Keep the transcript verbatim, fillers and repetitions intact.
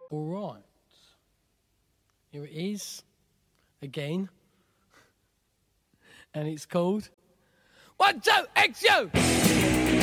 All right. Here it is. Again. And it's called One, Two, X, You!